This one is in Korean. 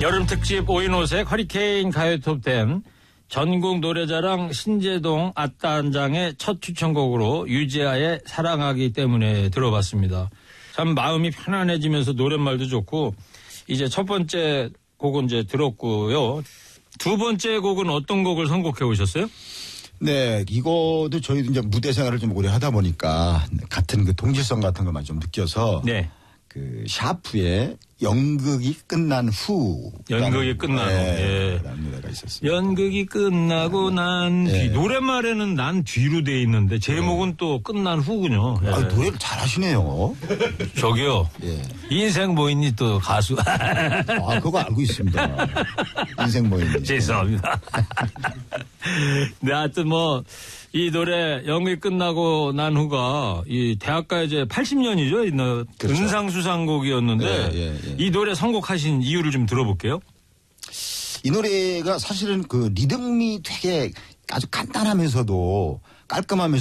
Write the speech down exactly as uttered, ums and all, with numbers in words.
여름 특집 오인오색 허리케인 가요 톱텐 전국 노래자랑 신재동 아따한장의 첫 추천곡으로 유재하의 사랑하기 때문에 들어봤습니다. 참 마음이 편안해지면서 노랫말도 좋고 이제 첫 번째 곡은 이제 들었고요. 두 번째 곡은 어떤 곡을 선곡해 오셨어요? 네, 이거도 저희도 이제 무대 생활을 좀 오래 하다 보니까 같은 그 동질성 같은 것만 좀 느껴서 네. 그 샤프의 연극이 끝난 후. 연극이 끝난 후. 네, 예. 라는 노래가 있었습니다. 연극이 끝나고 난 뒤. 예. 노랫말에는 난 뒤로 돼 있는데 제목은 예. 또 끝난 후군요. 예. 아, 노래를 잘하시네요. 저기요. 예. 인생 뭐 있니 또 가수. 아, 그거 알고 있습니다. 인생 뭐 있니. 죄송합니다. 네, 하여튼 뭐 이 노래 연극이 끝나고 난 후가 이 대학가요제 팔십 년이죠. 이 그렇죠. 은상수상곡이었는데 예, 예, 예. 이 노래 선곡하신 이유를 좀 들어볼게요. 이 노래가 사실은 그 리듬이 되게 아주 간단하면서도 깔끔하면서